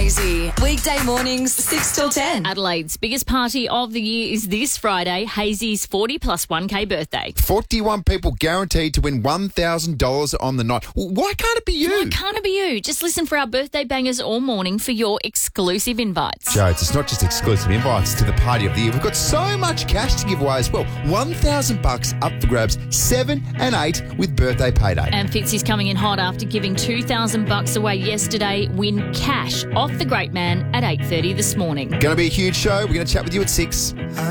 Hazy. Weekday mornings, 6 till 10. Adelaide's biggest party of the year is this Friday, Hazy's 40 plus 1K birthday. 41 people guaranteed to win $1,000 on the night. Why can't it be you? Why can't it be you? Just listen for our birthday bangers all morning for your exclusive invites. Jodes, it's not just exclusive invites to the party of the year. We've got so much cash to give away as well. $1,000 up for grabs, 7 and 8 with birthday payday. And Fitzy's coming in hot after giving $2,000 away yesterday. Win cash off the great man at 8:30 this morning. Going to be a huge show. We're going to chat with you at 6.